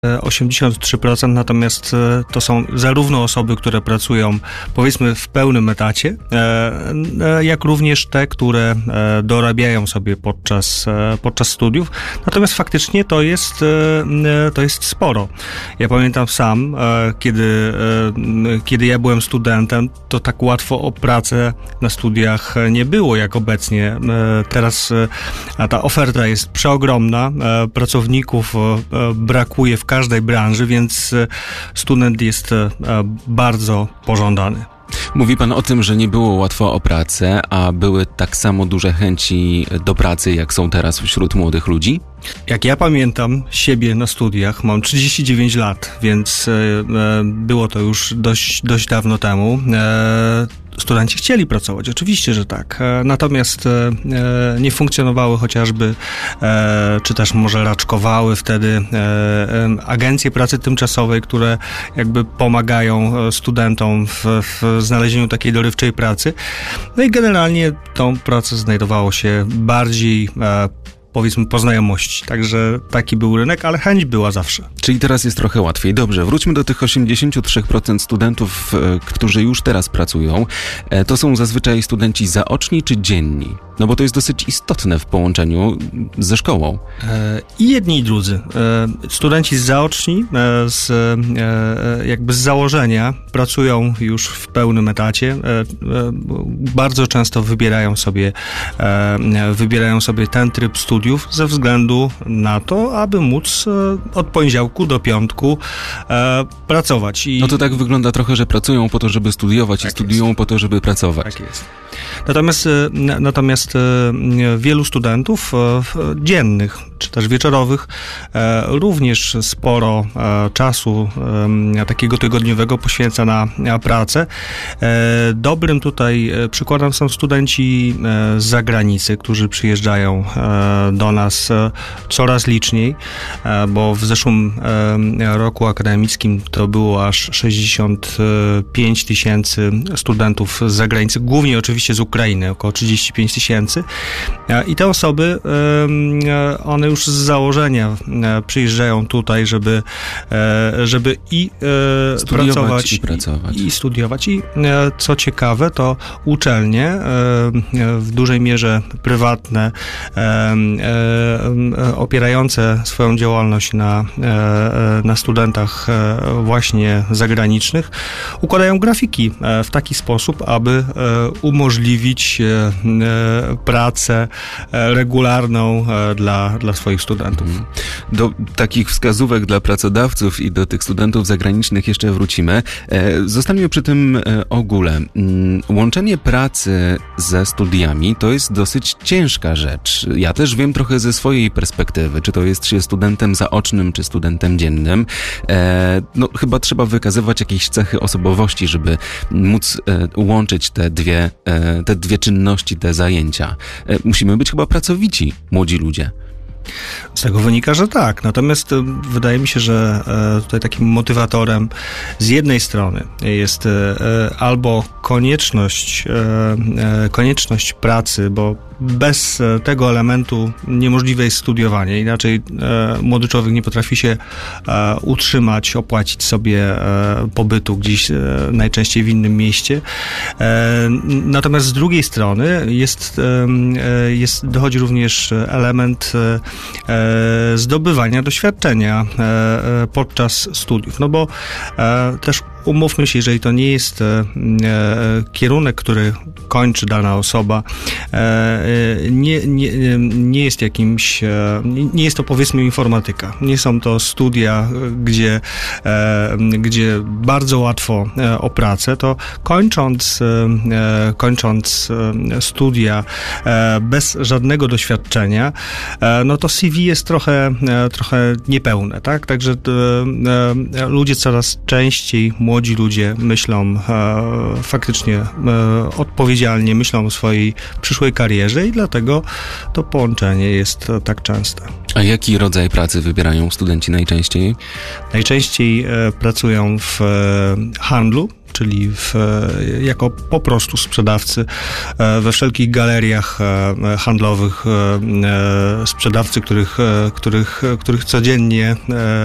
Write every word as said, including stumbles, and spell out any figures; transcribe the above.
osiemdziesiąt trzy procent, natomiast to są zarówno osoby, które pracują powiedzmy w pełnym etacie, jak również te, które dorabiają sobie podczas, podczas studiów. Natomiast faktycznie to jest, to jest sporo. Ja pamiętam sam, kiedy, kiedy ja byłem studentem, to tak łatwo o pracę na studiach nie było jak obecnie. Teraz ta oferta jest przeogromna, pracowników brakuje w każdej branży, więc student jest bardzo pożądany. Mówi pan o tym, że nie było łatwo o pracę, a były tak samo duże chęci do pracy, jak są teraz wśród młodych ludzi? Jak ja pamiętam siebie na studiach, mam trzydzieści dziewięć lat, więc e, było to już dość, dość dawno temu. E, studenci chcieli pracować, oczywiście, że tak. E, natomiast e, nie funkcjonowały chociażby, e, czy też może raczkowały wtedy e, e, agencje pracy tymczasowej, które jakby pomagają studentom w, w znalezieniu takiej dorywczej pracy. No i generalnie tą pracę znajdowało się bardziej e, powiedzmy po znajomości. Także taki był rynek, ale chęć była zawsze. Czyli teraz jest trochę łatwiej. Dobrze, wróćmy do tych osiemdziesiąt trzy procent studentów, którzy już teraz pracują. To są zazwyczaj studenci zaoczni czy dzienni? No bo to jest dosyć istotne w połączeniu ze szkołą. I jedni i drudzy. Studenci zaoczni z, jakby z założenia pracują już w pełnym etacie. Bardzo często wybierają sobie, wybierają sobie ten tryb studiów ze względu na to, aby móc od poniedziałku do piątku pracować. I... No to tak wygląda trochę, że pracują po to, żeby studiować tak i studiują jest. po to, żeby pracować. Tak jest. Natomiast, natomiast wielu studentów dziennych, czy też wieczorowych, również sporo czasu takiego tygodniowego poświęca na, na pracę. Dobrym tutaj przykładem są studenci z zagranicy, którzy przyjeżdżają do nas coraz liczniej, bo w zeszłym roku akademickim to było aż sześćdziesiąt pięć tysięcy studentów z zagranicy, głównie oczywiście z Ukrainy, około trzydzieści pięć tysięcy. I te osoby, one już z założenia przyjeżdżają tutaj, żeby, żeby i studiować pracować, i pracować. I, i studiować. I co ciekawe, to uczelnie, w dużej mierze prywatne, opierające swoją działalność na, na studentach właśnie zagranicznych, układają grafiki w taki sposób, aby umożliwić pracę regularną dla, dla swoich studentów. Do takich wskazówek dla pracodawców i do tych studentów zagranicznych jeszcze wrócimy. Zostańmy przy tym ogóle. Łączenie pracy ze studiami to jest dosyć ciężka rzecz. Ja też wiem trochę ze swojej perspektywy, czy to jest się studentem zaocznym, czy studentem dziennym. No chyba trzeba wykazywać jakieś cechy osobowości, żeby móc łączyć te dwie, te dwie czynności, te zajęcia. Musimy być chyba pracowici, młodzi ludzie. Z tego wynika, że tak. Natomiast wydaje mi się, że tutaj takim motywatorem z jednej strony jest albo konieczność, konieczność pracy, bo bez tego elementu niemożliwe jest studiowanie. Inaczej młody człowiek nie potrafi się utrzymać, opłacić sobie pobytu gdzieś najczęściej w innym mieście. Natomiast z drugiej strony jest, jest, dochodzi również element zdobywania doświadczenia podczas studiów. No bo też umówmy się, jeżeli to nie jest e, kierunek, który kończy dana osoba, e, nie, nie, nie jest jakimś, e, nie jest to powiedzmy informatyka. Nie są to studia, gdzie, e, gdzie bardzo łatwo e, o pracę, to kończąc, e, kończąc studia e, bez żadnego doświadczenia, e, no to C V jest trochę, e, trochę niepełne, tak? Także e, e, ludzie coraz częściej, młodzi ludzie myślą e, faktycznie e, odpowiedzialnie, myślą o swojej przyszłej karierze i dlatego to połączenie jest tak częste. A jaki rodzaj pracy wybierają studenci najczęściej? Najczęściej e, pracują w e, handlu, czyli w, jako po prostu sprzedawcy we wszelkich galeriach handlowych, sprzedawcy, których, których, których codziennie